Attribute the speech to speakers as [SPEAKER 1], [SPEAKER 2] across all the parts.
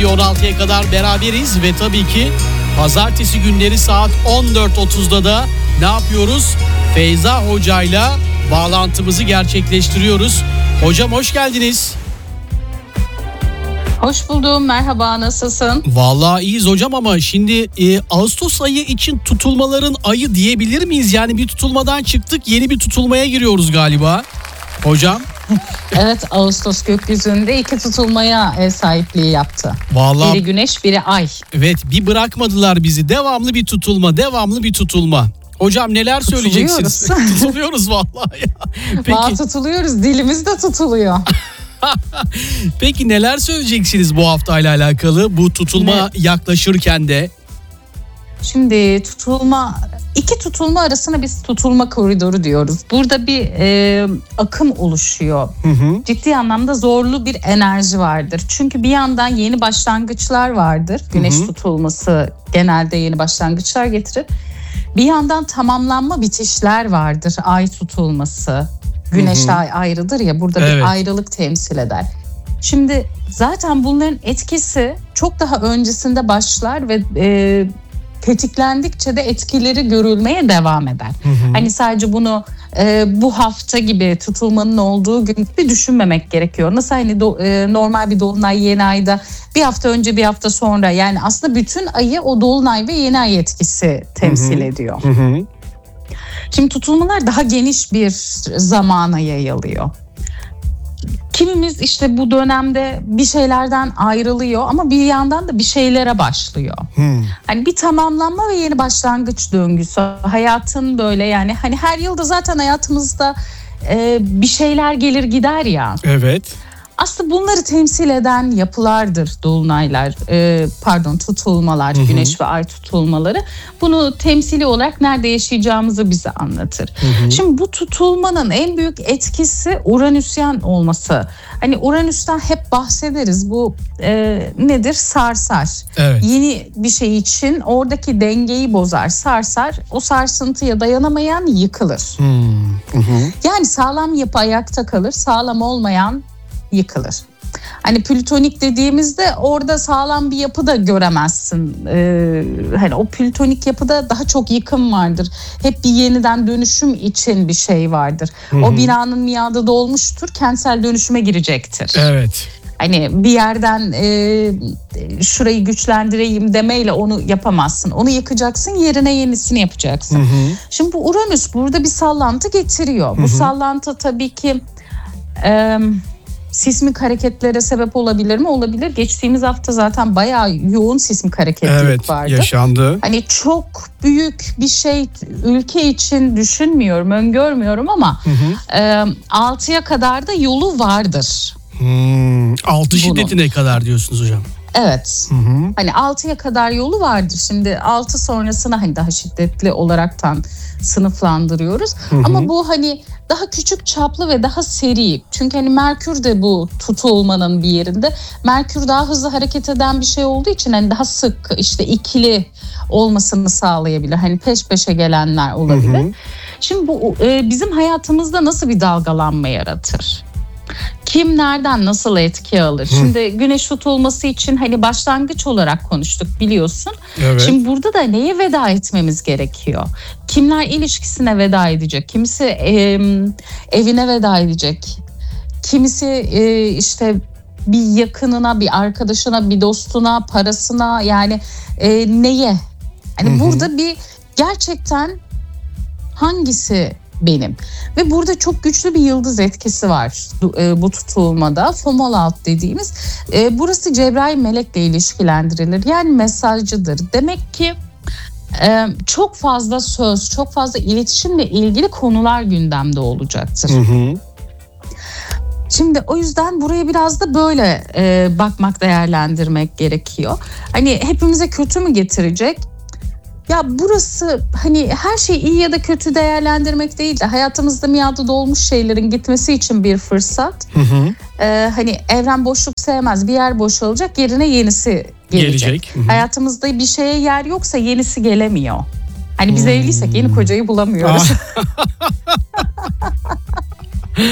[SPEAKER 1] 16'ya kadar beraberiz ve tabii ki pazartesi günleri saat 14.30'da da ne yapıyoruz? Feyza Hoca'yla bağlantımızı gerçekleştiriyoruz. Hocam hoş geldiniz.
[SPEAKER 2] Hoş buldum. Merhaba, nasılsın?
[SPEAKER 1] Vallahi iyiyiz hocam ama şimdi Ağustos ayı için tutulmaların ayı diyebilir miyiz? Yani bir tutulmadan çıktık, yeni bir tutulmaya giriyoruz galiba. Hocam.
[SPEAKER 2] Evet, Ağustos gökyüzünde 2 tutulmaya ev sahipliği yaptı.
[SPEAKER 1] Vallahi.
[SPEAKER 2] Biri güneş, biri ay.
[SPEAKER 1] Evet, bir bırakmadılar bizi. Devamlı bir tutulma. Hocam neler söyleyeceksiniz? Tutuluyoruz vallahi ya. Peki.
[SPEAKER 2] Vallahi tutuluyoruz. Dilimiz de tutuluyor.
[SPEAKER 1] Peki neler söyleyeceksiniz bu haftayla alakalı? Bu tutulma yaklaşırken de.
[SPEAKER 2] Şimdi iki tutulma arasına biz tutulma koridoru diyoruz. Burada bir akım oluşuyor.
[SPEAKER 1] Hı.
[SPEAKER 2] Ciddi anlamda zorlu bir enerji vardır. Çünkü bir yandan yeni başlangıçlar vardır. Güneş tutulması genelde yeni başlangıçlar getirir. Bir yandan tamamlanma bitişler vardır. Ay tutulması. Güneşle ay ayrıdır ya, burada bir ayrılık temsil eder. Şimdi zaten bunların etkisi çok daha öncesinde başlar ve tetiklendikçe de etkileri görülmeye devam eder. Hani sadece bunu bu hafta gibi tutulmanın olduğu gün gibi düşünmemek gerekiyor. Nasıl hani normal bir dolunay yeni ayda bir hafta önce bir hafta sonra, yani aslında bütün ayı o dolunay ve yeni ay etkisi temsil ediyor. Şimdi tutulmalar daha geniş bir zamana yayılıyor. Kimimiz işte bu dönemde bir şeylerden ayrılıyor ama bir yandan da bir şeylere başlıyor. Hani bir tamamlanma ve yeni başlangıç döngüsü. Hayatın böyle, yani hani her yılda zaten hayatımızda bir şeyler gelir gider ya.
[SPEAKER 1] Evet.
[SPEAKER 2] Aslında bunları temsil eden yapılardır dolunaylar, tutulmalar, güneş ve ay tutulmaları. Bunu temsili olarak nerede yaşayacağımızı bize anlatır. Şimdi bu tutulmanın en büyük etkisi Uranüsyen olması. Hani Uranüs'ten hep bahsederiz. Bu nedir? Sarsar.
[SPEAKER 1] Evet.
[SPEAKER 2] Yeni bir şey için oradaki dengeyi bozar, sarsar. O sarsıntıya dayanamayan yıkılır. Yani sağlam yapı ayakta kalır, sağlam olmayan yıkılır. Hani plütonik dediğimizde orada sağlam bir yapı da göremezsin. Hani o plütonik yapıda daha çok yıkım vardır. Hep bir yeniden dönüşüm için bir şey vardır. O binanın miadı dolmuştur, kentsel dönüşüme girecektir.
[SPEAKER 1] Evet.
[SPEAKER 2] Hani bir yerden şurayı güçlendireyim demeyle onu yapamazsın. Onu yıkacaksın, yerine yenisini yapacaksın. Şimdi bu Uranüs burada bir sallantı getiriyor. Bu sallantı tabii ki sismik hareketlere sebep olabilir mi? Olabilir. Geçtiğimiz hafta zaten bayağı yoğun sismik hareketlilik vardı.
[SPEAKER 1] Evet, yaşandı.
[SPEAKER 2] Hani çok büyük bir şey ülke için düşünmüyorum, öngörmüyorum ama 6'ya kadar da yolu vardır.
[SPEAKER 1] 6 şiddetine kadar diyorsunuz hocam.
[SPEAKER 2] Evet. Hani 6'ya kadar yolu vardır. Şimdi 6 sonrasına hani daha şiddetli olaraktan sınıflandırıyoruz. Ama bu hani daha küçük çaplı ve daha seri. Çünkü hani Merkür de bu tutulmanın bir yerinde. Merkür daha hızlı hareket eden bir şey olduğu için hani daha sık işte ikili olmasını sağlayabilir. Hani peş peşe gelenler olabilir. Şimdi bu bizim hayatımızda nasıl bir dalgalanma yaratır? Kim nereden nasıl etki alır? Şimdi güneş tutulması için hani başlangıç olarak konuştuk, biliyorsun.
[SPEAKER 1] Evet.
[SPEAKER 2] Şimdi burada da neye veda etmemiz gerekiyor? Kimler ilişkisine veda edecek? Kimisi evine veda edecek. Kimisi işte bir yakınına, bir arkadaşına, bir dostuna, parasına, yani neye? Hani burada bir gerçekten hangisi benim? Ve burada çok güçlü bir yıldız etkisi var bu tutulmada. Fomalhaut dediğimiz. Burası Cebrail melekle ilişkilendirilir. Yani mesajcıdır. Demek ki çok fazla söz, çok fazla iletişimle ilgili konular gündemde olacaktır. Şimdi o yüzden buraya biraz da böyle bakmak, değerlendirmek gerekiyor. Hani hepimize kötü mü getirecek? Ya burası hani her şeyi iyi ya da kötü değerlendirmek değil de hayatımızda miadı dolmuş şeylerin gitmesi için bir fırsat. Hani evren boşluk sevmez. Bir yer boşalacak, yerine yenisi gelecek. Hayatımızda bir şeye yer yoksa yenisi gelemiyor. Hani biz evliysek yeni kocayı bulamıyoruz.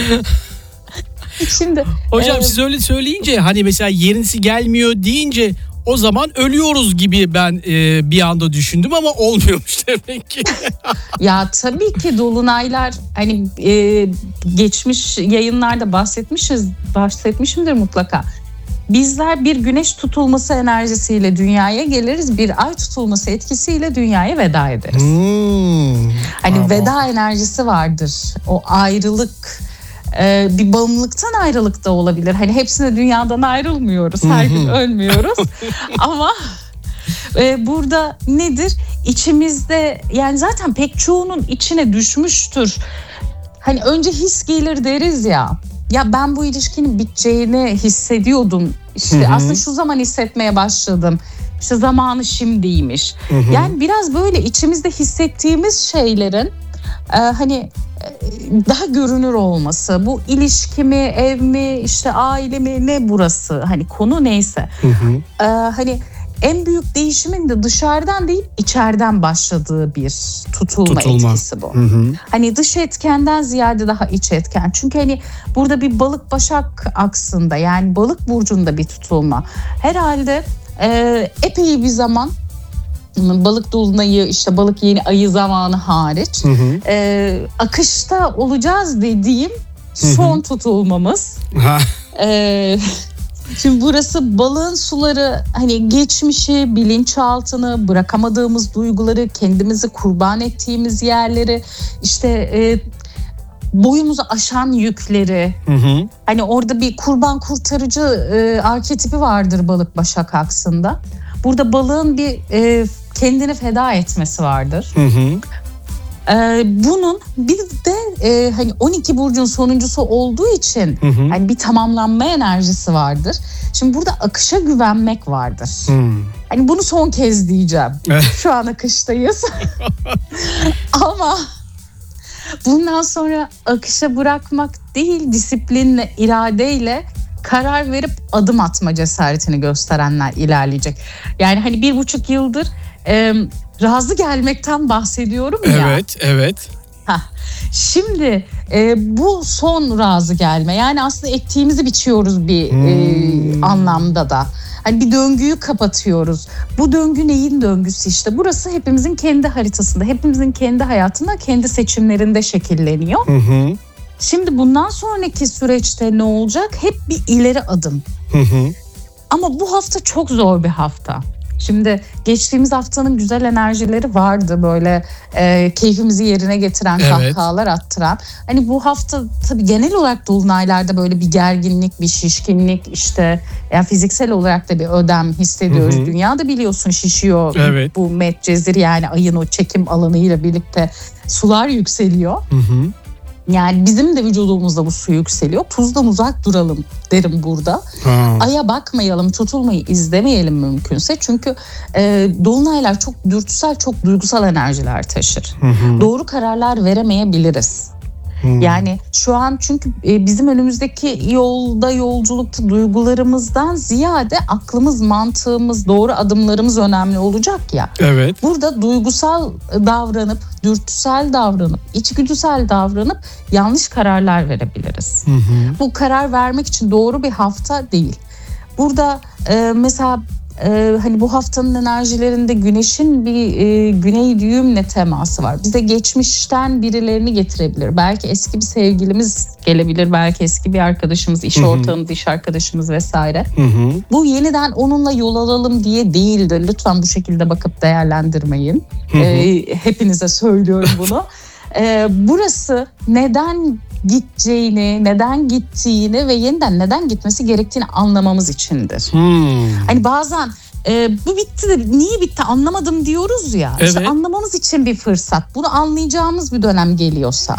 [SPEAKER 1] Şimdi hocam siz öyle söyleyince hani mesela yenisi gelmiyor deyince o zaman ölüyoruz gibi ben bir anda düşündüm ama olmuyormuş demek ki.
[SPEAKER 2] Ya tabii ki dolunaylar hani geçmiş yayınlarda bahsetmişimdir mutlaka. Bizler bir güneş tutulması enerjisiyle dünyaya geliriz, bir ay tutulması etkisiyle dünyaya veda ederiz. Hani
[SPEAKER 1] Tamam.
[SPEAKER 2] veda enerjisi vardır. O ayrılık, bir bağımlılıktan ayrılık da olabilir. Hani hepsine dünyadan ayrılmıyoruz, her gün ölmüyoruz. Ama burada nedir? İçimizde, yani zaten pek çoğunun içine düşmüştür. Hani önce his gelir deriz ya. Ya ben bu ilişkinin biteceğini hissediyordum. İşte aslında şu zaman hissetmeye başladım. İşte zamanı şimdiymiş. Yani biraz böyle içimizde hissettiğimiz şeylerin hani daha görünür olması. Bu ilişki mi, ev mi, işte aile mi, ne burası? Hani konu neyse. Hani en büyük değişimin de dışarıdan değil içeriden başladığı bir tutulma etkisi bu. Hani dış etkenden ziyade daha iç etken. Çünkü hani burada bir balık başak aksında, yani balık burcunda bir tutulma. Herhalde epey bir zaman, balık dolunayı, işte balık yeni ayı zamanı hariç akışta olacağız dediğim son tutulmamız. Şimdi burası balığın suları, hani geçmişi, bilinçaltını, bırakamadığımız duyguları, kendimizi kurban ettiğimiz yerleri, işte boyumuzu aşan yükleri. Hani orada bir kurban kurtarıcı arketipi vardır balık başak aksında. Burada balığın bir kendini feda etmesi vardır. Bunun bir de hani 12 burcun sonuncusu olduğu için hani bir tamamlanma enerjisi vardır. Şimdi burada akışa güvenmek vardır. Hani bunu son kez diyeceğim. Şu an akıştayız. Ama bundan sonra akışa bırakmak değil, disiplinle, iradeyle karar verip adım atma cesaretini gösterenler ilerleyecek. Yani hani 1,5 yıldır razı gelmekten bahsediyorum ya.
[SPEAKER 1] Evet.
[SPEAKER 2] Şimdi bu son razı gelme. Yani aslında ektiğimizi biçiyoruz bir anlamda da. Hani bir döngüyü kapatıyoruz. Bu döngü neyin döngüsü işte? Burası hepimizin kendi haritasında, hepimizin kendi hayatında, kendi seçimlerinde şekilleniyor. Şimdi bundan sonraki süreçte ne olacak? Hep bir ileri adım. Ama bu hafta çok zor bir hafta. Şimdi geçtiğimiz haftanın güzel enerjileri vardı, böyle keyfimizi yerine getiren, kahkahalar attıran. Hani bu hafta tabii genel olarak dolunaylarda böyle bir gerginlik, bir şişkinlik, işte yani fiziksel olarak da bir ödem hissediyoruz. Dünyada biliyorsun şişiyor. Bu Medcezir, yani ayın o çekim alanıyla birlikte sular yükseliyor. Yani bizim de vücudumuzda bu su yükseliyor. Tuzdan uzak duralım derim burada. Aya bakmayalım, tutulmayı izlemeyelim mümkünse. Çünkü dolunaylar çok dürtüsel, çok duygusal enerjiler taşır. Doğru kararlar veremeyebiliriz. Yani şu an çünkü bizim önümüzdeki yolculukta duygularımızdan ziyade aklımız, mantığımız, doğru adımlarımız önemli olacak ya. Burada duygusal davranıp, dürtüsel davranıp, içgüdüsel davranıp yanlış kararlar verebiliriz. Bu karar vermek için doğru bir hafta değil. Burada mesela hani bu haftanın enerjilerinde güneşin bir güney düğümle teması var. Bize geçmişten birilerini getirebilir. Belki eski bir sevgilimiz gelebilir, belki eski bir arkadaşımız, iş ortağımız, iş arkadaşımız vesaire. Bu yeniden onunla yol alalım diye değildir. Lütfen bu şekilde bakıp değerlendirmeyin. Hepinize söylüyorum bunu. Burası neden gideceğini, neden gittiğini ve yeniden neden gitmesi gerektiğini anlamamız içindir. Hani bazen bu bitti de niye bitti anlamadım diyoruz ya. İşte anlamamız için bir fırsat. Bunu anlayacağımız bir dönem geliyorsa.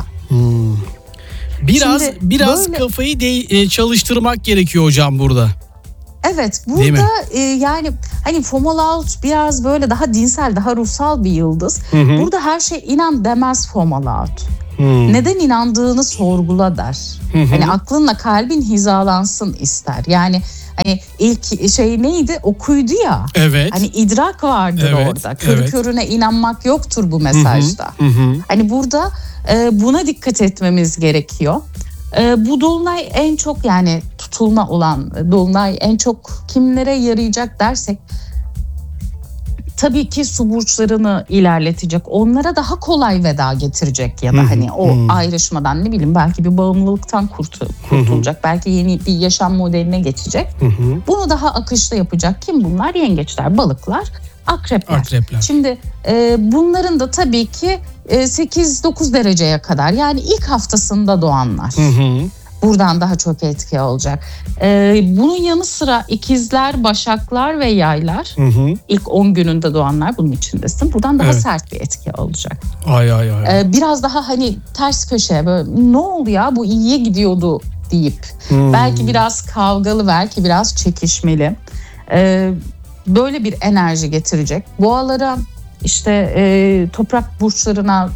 [SPEAKER 1] Biraz
[SPEAKER 2] böyle
[SPEAKER 1] kafayı çalıştırmak gerekiyor hocam burada.
[SPEAKER 2] Evet, burada yani hani Fomalaut biraz böyle daha dinsel, daha ruhsal bir yıldız. Burada her şey inan demez Fomalaut. Neden inandığını sorgula der. Hani aklınla kalbin hizalansın ister. Yani hani ilk şey neydi? Okuydu ya. Hani idrak vardır orada. Körü körüne inanmak yoktur bu mesajda. Hani burada buna dikkat etmemiz gerekiyor. Bu dolunay en çok, yani tutulma olan dolunay en çok kimlere yarayacak dersek, tabii ki su burçlarını ilerletecek. Onlara daha kolay veda getirecek ya da hani o ayrışmadan, ne bileyim, belki bir bağımlılıktan kurtulacak. Belki yeni bir yaşam modeline geçecek. Bunu daha akışta yapacak. Kim bunlar? Yengeçler, balıklar, akrepler. Şimdi bunların da tabii ki 8-9 dereceye kadar, yani ilk haftasında doğanlar. Buradan daha çok etki olacak. Bunun yanı sıra ikizler, başaklar ve yaylar, ilk 10 gününde doğanlar, bunun içindesin. Buradan daha sert bir etki olacak. Biraz daha hani ters köşe, böyle ne oldu ya, bu iyiye gidiyordu deyip belki biraz kavgalı, belki biraz çekişmeli. Böyle bir enerji getirecek. Boğalara, işte toprak burçlarına,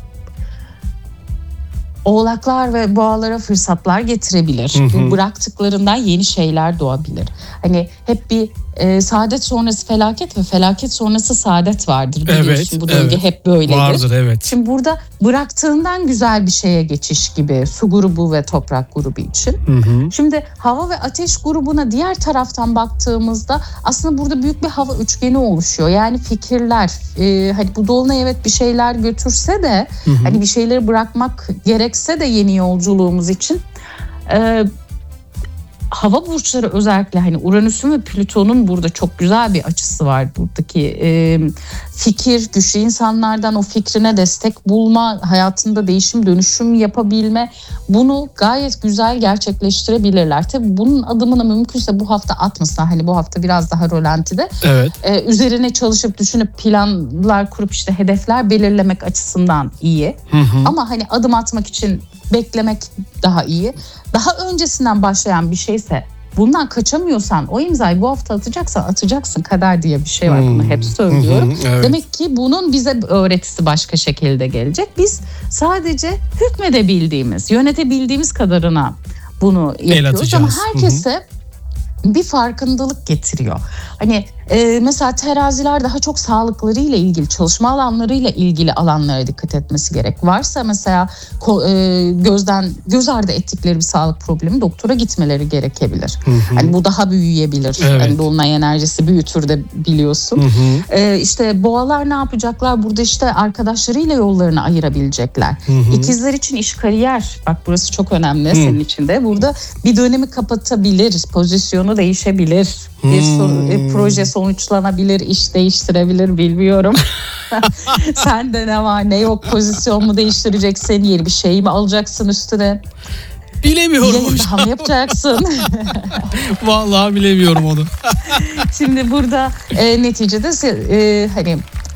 [SPEAKER 2] Oğlaklar ve boğalara fırsatlar getirebilir. Bıraktıklarından yeni şeyler doğabilir. Hani hep bir saadet sonrası felaket ve felaket sonrası saadet vardır. Biliyorsun, bu döngü hep böyledir.
[SPEAKER 1] Vardır,
[SPEAKER 2] Şimdi burada bıraktığından güzel bir şeye geçiş gibi, su grubu ve toprak grubu için. Şimdi hava ve ateş grubuna diğer taraftan baktığımızda aslında burada büyük bir hava üçgeni oluşuyor. Yani fikirler, hani bu dolunay evet bir şeyler götürse de, hani bir şeyleri bırakmak gerekse de yeni yolculuğumuz için, hava burçları özellikle, hani Uranüs'ün ve Plüton'un burada çok güzel bir açısı var. Buradaki fikir, güçlü insanlardan o fikrine destek bulma, hayatında değişim dönüşüm yapabilme, bunu gayet güzel gerçekleştirebilirler. Tabii bunun adımını mümkünse bu hafta atmasınlar. Hani bu hafta biraz daha rölantide. Üzerine çalışıp düşünüp planlar kurup işte hedefler belirlemek açısından iyi. Ama hani adım atmak için beklemek daha iyi. Daha öncesinden başlayan bir şeyse, bundan kaçamıyorsan, o imzayı bu hafta atacaksan atacaksın. Kader diye bir şey var, bunu hep söylüyorum. Demek ki bunun bize öğretisi başka şekilde gelecek. Biz sadece hükmedebildiğimiz, yönetebildiğimiz kadarına bunu yapıyoruz. Ama herkese bir farkındalık getiriyor. Hani mesela teraziler daha çok sağlıklarıyla ilgili, çalışma alanlarıyla ilgili alanlara dikkat etmesi gerek. Varsa mesela göz ardı ettikleri bir sağlık problemi, doktora gitmeleri gerekebilir. Hani bu daha büyüyebilir. Hani dolunay enerjisi büyütür de biliyorsun. İşte boğalar ne yapacaklar? Burada işte arkadaşlarıyla yollarını ayırabilecekler. İkizler için iş, kariyer. Bak burası çok önemli senin için de. Burada bir dönemi kapatabilir, pozisyonu değişebilir. Bir proje sonuçlanabilir, iş değiştirebilir, bilmiyorum. Sende ne var ne yok, pozisyon mu değiştireceksin, yeni bir şey mi alacaksın üstüne?
[SPEAKER 1] Bilemiyorum hocam.
[SPEAKER 2] Daha mı yapacaksın?
[SPEAKER 1] Vallahi bilemiyorum onu.
[SPEAKER 2] Şimdi burada neticede hani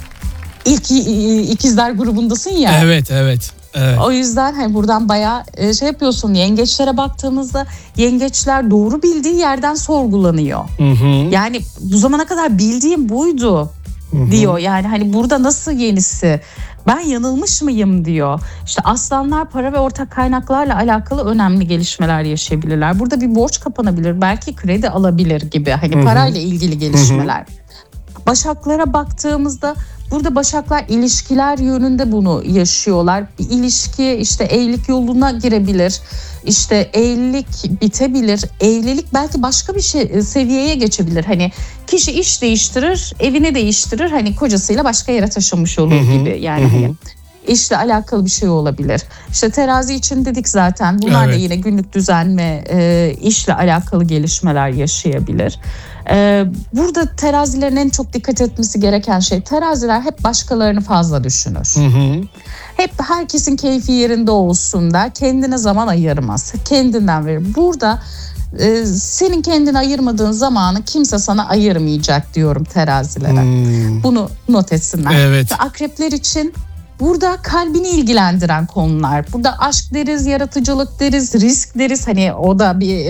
[SPEAKER 2] ilk ikizler grubundasın ya.
[SPEAKER 1] Evet.
[SPEAKER 2] O yüzden hani buradan bayağı şey yapıyorsun. Yengeçlere baktığımızda, yengeçler doğru bildiği yerden sorgulanıyor. Yani bu zamana kadar bildiğim buydu diyor. Yani hani burada nasıl yenisi? Ben yanılmış mıyım diyor. İşte aslanlar para ve ortak kaynaklarla alakalı önemli gelişmeler yaşayabilirler. Burada bir borç kapanabilir, belki kredi alabilir gibi, hani parayla ilgili gelişmeler. Başaklara baktığımızda, burada başaklar ilişkiler yönünde bunu yaşıyorlar. Bir ilişki, işte evlilik yoluna girebilir. İşte evlilik bitebilir. Evlilik belki başka bir seviyeye geçebilir. Hani kişi iş değiştirir, evini değiştirir. Hani kocasıyla başka yere taşınmış olur gibi. Yani hani işle alakalı bir şey olabilir. İşte terazi için dedik zaten. Bunlar da yine günlük düzen ve işle alakalı gelişmeler yaşayabilir. Burada terazilerin en çok dikkat etmesi gereken şey, teraziler hep başkalarını fazla düşünür. Hep herkesin keyfi yerinde olsun der. Kendine zaman ayırmaz. Kendinden verir. Burada senin kendine ayırmadığın zamanı kimse sana ayırmayacak diyorum terazilere. Bunu not etsinler. Ve akrepler için burada kalbini ilgilendiren konular. Burada aşk deriz, yaratıcılık deriz, risk deriz. Hani o da bir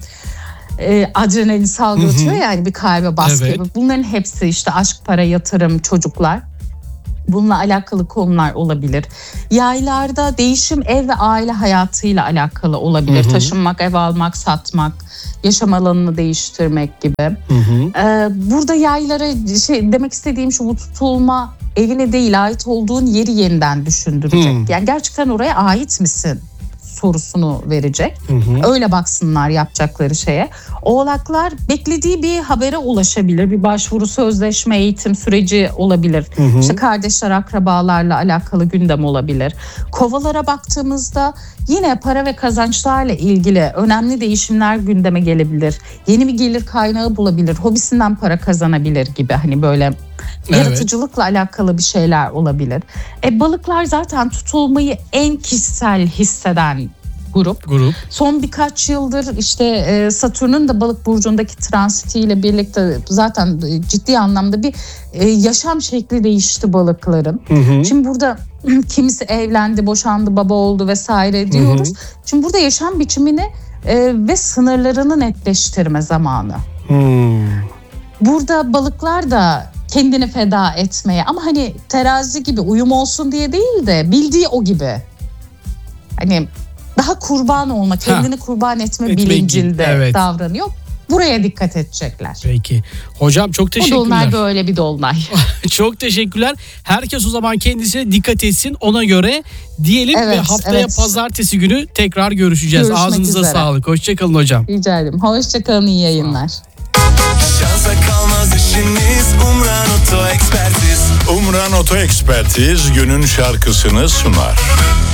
[SPEAKER 2] adrenalin salgılatıyor, yani bir kalbe baskı gibi. Bunların hepsi işte aşk, para, yatırım, çocuklar. Bununla alakalı konular olabilir. Yaylarda değişim, ev ve aile hayatıyla alakalı olabilir. Taşınmak, ev almak, satmak, yaşam alanını değiştirmek gibi. Burada yaylara demek istediğim şu, bu tutulma evine değil, ait olduğun yeri yeniden düşündürecek. Yani gerçekten oraya ait misin? sorusunu verecek. Öyle baksınlar yapacakları şeye. Oğlaklar beklediği bir habere ulaşabilir. Bir başvuru, sözleşme, eğitim süreci olabilir. İşte kardeşler, akrabalarla alakalı gündem olabilir. Kovalara baktığımızda yine para ve kazançlarla ilgili önemli değişimler gündeme gelebilir. Yeni bir gelir kaynağı bulabilir. Hobisinden para kazanabilir gibi, hani böyle yaratıcılıkla alakalı bir şeyler olabilir. Balıklar zaten tutulmayı en kişisel hisseden grup. Son birkaç yıldır işte Satürn'ün de Balık burcundaki transitiyle birlikte zaten ciddi anlamda bir yaşam şekli değişti balıkların. Şimdi burada kimisi evlendi, boşandı, baba oldu vesaire diyoruz. Şimdi burada yaşam biçimini ve sınırlarını netleştirme zamanı. Burada balıklar da kendini feda etmeye, ama hani terazi gibi uyum olsun diye değil de bildiği o gibi. Hani daha kurban olma, kendini kurban etme bilincinde davranıyor. Buraya dikkat edecekler.
[SPEAKER 1] Peki. Hocam çok teşekkürler.
[SPEAKER 2] Bu dolunay böyle bir dolunay.
[SPEAKER 1] Çok teşekkürler. Herkes o zaman kendisine dikkat etsin, ona göre diyelim ve haftaya pazartesi günü tekrar görüşeceğiz.
[SPEAKER 2] Görüşmek
[SPEAKER 1] Ağzınıza
[SPEAKER 2] üzere.
[SPEAKER 1] sağlık. Hoşçakalın hocam.
[SPEAKER 2] Rica ederim. Hoşçakalın, iyi yayınlar.
[SPEAKER 3] Şansa kalmaz işiniz, Umran Oto Ekspertiz.
[SPEAKER 4] Umran Oto Ekspertiz günün şarkısını sunar.